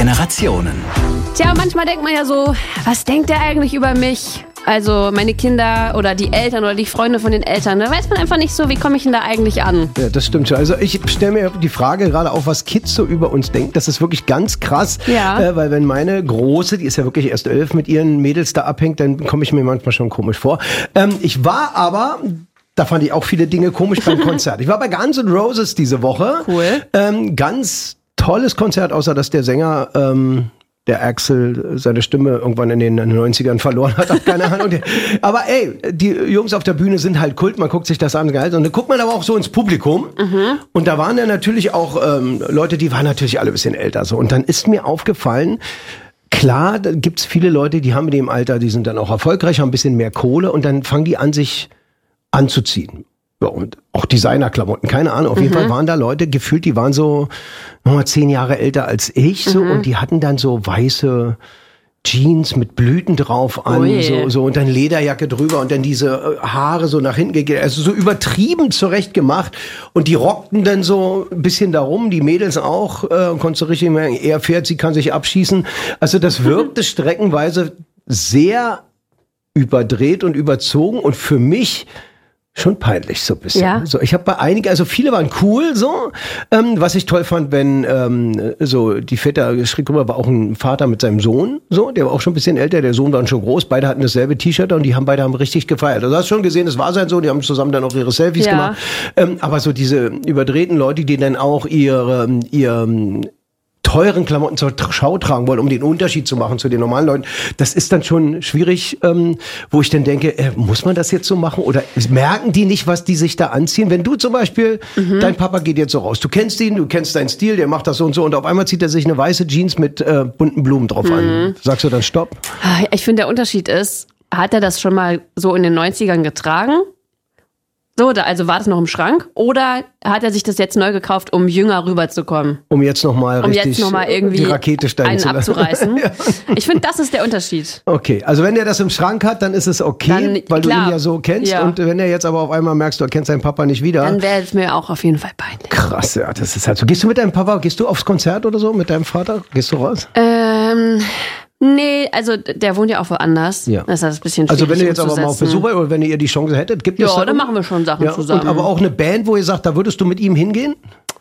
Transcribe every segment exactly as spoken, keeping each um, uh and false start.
Generationen. Tja, manchmal denkt man ja so, was denkt der eigentlich über mich? Also meine Kinder oder die Eltern oder die Freunde von den Eltern. Da weiß man einfach nicht so, wie komme ich denn da eigentlich an? Ja, das stimmt schon. Also ich stelle mir die Frage gerade auch, was Kids so über uns denken. Das ist wirklich ganz krass. Ja. Äh, weil wenn meine Große, die ist ja wirklich erst elf, mit ihren Mädels da abhängt, dann komme ich mir manchmal schon komisch vor. Ähm, ich war aber... Da fand ich auch viele Dinge komisch beim Konzert. Ich war bei Guns N' Roses diese Woche. Cool. Ähm, ganz tolles Konzert, außer dass der Sänger, ähm, der Axel, seine Stimme irgendwann in den neunzigern verloren hat. Hab keine Ahnung. Aber ey, die Jungs auf der Bühne sind halt Kult. Man guckt sich das an. Geil. Und dann guckt man aber auch so ins Publikum. Mhm. Und da waren ja natürlich auch ähm, Leute, die waren natürlich alle ein bisschen älter. So. Und dann ist mir aufgefallen, klar, da gibt's viele Leute, die haben in dem Alter, die sind dann auch erfolgreich, haben ein bisschen mehr Kohle. Und dann fangen die an, sich anzuziehen. Ja, und auch Designerklamotten, keine Ahnung. Auf mhm. jeden Fall waren da Leute, gefühlt, die waren so nochmal zehn Jahre älter als ich, so, mhm. und die hatten dann so weiße Jeans mit Blüten drauf an, Ui. so, so, und dann Lederjacke drüber und dann diese Haare so nach hinten gegeben, also so übertrieben zurecht gemacht. Und die rockten dann so ein bisschen darum, die Mädels auch, äh, konntest du richtig merken, er fährt, sie kann sich abschießen. Also das wirkte streckenweise sehr überdreht und überzogen und für mich schon peinlich so ein bisschen. Ja. So, ich habe bei einigen, also viele waren cool so. Ähm, was ich toll fand, wenn ähm, so die Väter schräg rüber war auch ein Vater mit seinem Sohn, so, der war auch schon ein bisschen älter, der Sohn war schon groß, beide hatten dasselbe T-Shirt und die haben beide haben richtig gefeiert. Also du hast schon gesehen, es war sein Sohn, die haben zusammen dann auch ihre Selfies Ja. gemacht. Ähm, aber so diese überdrehten Leute, die dann auch ihre ihr teuren Klamotten zur Schau tragen wollen, um den Unterschied zu machen zu den normalen Leuten. Das ist dann schon schwierig, ähm, wo ich dann denke, äh, muss man das jetzt so machen? Oder merken die nicht, was die sich da anziehen? Wenn du zum Beispiel, mhm. dein Papa geht jetzt so raus, du kennst ihn, du kennst seinen Stil, der macht das so und so und auf einmal zieht er sich eine weiße Jeans mit äh, bunten Blumen drauf mhm. an. Sagst du dann Stopp? Ich finde, der Unterschied ist, hat er das schon mal so in den neunzigern getragen? So, da, also war das noch im Schrank? Oder hat er sich das jetzt neu gekauft, um jünger rüberzukommen? Um jetzt nochmal um richtig jetzt noch mal irgendwie die Rakete steigen einen zu lassen. abzureißen. Ja. Ich finde, das ist der Unterschied. Okay, also wenn er das im Schrank hat, dann ist es okay, Dann, weil klar. du ihn ja so kennst. Ja. Und wenn er jetzt aber auf einmal merkst, du kennst deinen Papa nicht wieder. Dann wäre es mir auch auf jeden Fall peinlich. Krass, ja, das ist halt so. Gehst du mit deinem Papa, gehst du aufs Konzert oder so mit deinem Vater? Gehst du raus? Ähm... Nee, also der wohnt ja auch woanders. Ja. Das ist ein bisschen schwierig. Also wenn ihr jetzt aber mal auf umzusetzen. Besuch seid oder wenn ihr die Chance hättet, gibt es Ja, da dann machen wir schon Sachen ja, zusammen. Und aber auch eine Band, wo ihr sagt, da würdest du mit ihm hingehen?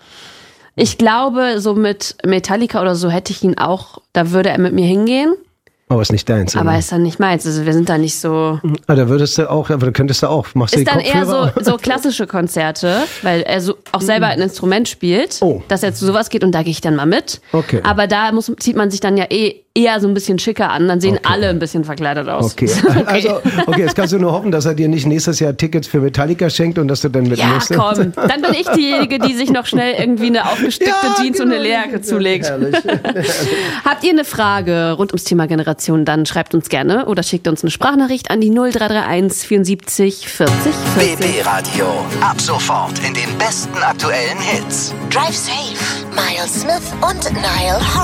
Ich glaube, so mit Metallica oder so hätte ich ihn auch, da würde er mit mir hingehen. Aber ist nicht deins. Aber oder? ist dann nicht meins. Also wir sind da nicht so. Ah, da würdest du auch, aber da könntest du auch. Machst du Ist die dann eher Kopfhörer? so, so klassische Konzerte, weil er so auch selber ein Instrument spielt, Oh. dass er zu sowas geht und da gehe ich dann mal mit. Okay. Aber da muss, zieht man sich dann ja eh eher so ein bisschen schicker an. Dann sehen Okay. alle ein bisschen verkleidet aus. Okay. Also, okay, jetzt kannst du nur hoffen, dass er dir nicht nächstes Jahr Tickets für Metallica schenkt und dass du dann mit Ja, musst. komm. Dann bin ich diejenige, die sich noch schnell irgendwie eine aufgestickte Ja, Jeans genau. und eine Lederjacke zulegt. Herrlich. Habt ihr eine Frage rund ums Thema Generation, dann schreibt uns gerne oder schickt uns eine Sprachnachricht an die null drei drei eins vierundsiebzig vierzig B vierzig. B Radio. Ab sofort in den besten aktuellen Hits. Drive safe. Miles Smith und Niall Horan.